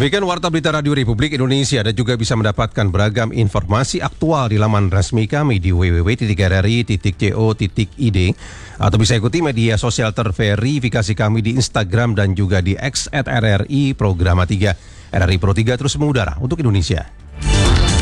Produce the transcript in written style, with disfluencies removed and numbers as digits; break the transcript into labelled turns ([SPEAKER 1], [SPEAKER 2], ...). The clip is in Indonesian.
[SPEAKER 1] Demikian Warta Berita Radio Republik Indonesia. Dan juga bisa mendapatkan beragam informasi aktual di laman resmi kami di www.rri.co.id atau bisa ikuti media sosial terverifikasi kami di Instagram dan juga di X @RRI Programa 3. RRI Pro 3 terus mengudara untuk Indonesia.